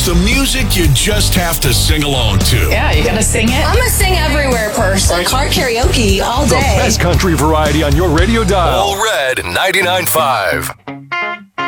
It's the music you just have to sing along to. Yeah, you gotta sing it. I'm a sing everywhere person. Car karaoke all day. The best country variety on your radio dial. All Red 99.5.